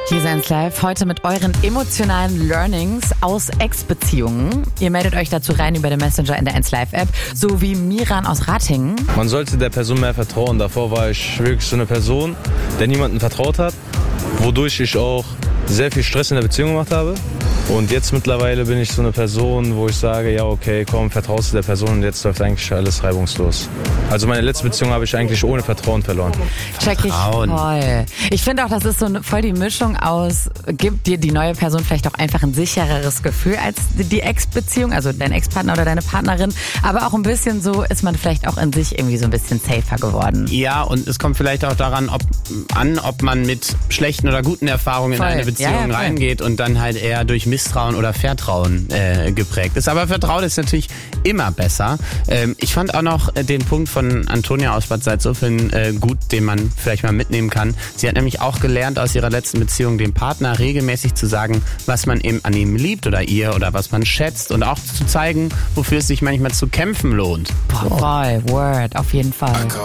Hier seid live, heute mit euren emotionalen Learnings aus Ex-Beziehungen. Ihr meldet euch dazu rein über den Messenger in der 1 Live App, so wie Miran aus Ratingen. Man sollte der Person mehr vertrauen. Davor war ich wirklich so eine Person, der niemandem vertraut hat, wodurch ich auch sehr viel Stress in der Beziehung gemacht habe. Und jetzt mittlerweile bin ich so eine Person, wo ich sage, ja okay, komm, vertraust du der Person und jetzt läuft eigentlich alles reibungslos. Also meine letzte Beziehung habe ich eigentlich ohne Vertrauen verloren. Check ich voll. Ich finde auch, das ist so voll die Mischung aus, gibt dir die neue Person vielleicht auch einfach ein sichereres Gefühl als die Ex-Beziehung, also dein Ex-Partner oder deine Partnerin, aber auch ein bisschen so ist man vielleicht auch in sich irgendwie so ein bisschen safer geworden. Ja, und es kommt vielleicht auch daran, ob man mit schlechten oder guten Erfahrungen in eine Beziehung reingeht und dann halt eher durch Misstrauen oder Vertrauen geprägt ist. Aber Vertrauen ist natürlich immer besser. Ich fand auch noch den Punkt von Antonia aus Bad Salzuflen gut, den man vielleicht mal mitnehmen kann. Sie hat nämlich auch gelernt aus ihrer letzten Beziehung, dem Partner regelmäßig zu sagen, was man eben an ihm liebt oder ihr oder was man schätzt und auch zu zeigen, wofür es sich manchmal zu kämpfen lohnt. Boah, voll, Word, auf jeden Fall.